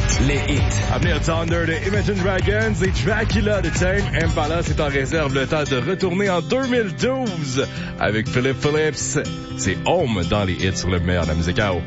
Les hits. À venir, Thunder de Imagine Dragons et Dracula de Tame Impala. C'est en réserve le temps de retourner en 2012 avec Philip Phillips. C'est Home dans les hits sur le meilleur de la musique à eau.